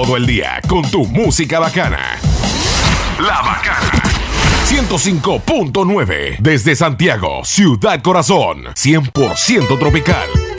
todo el día con tu música bacana. La Bacana 105.9 desde Santiago, Ciudad Corazón, 100% tropical.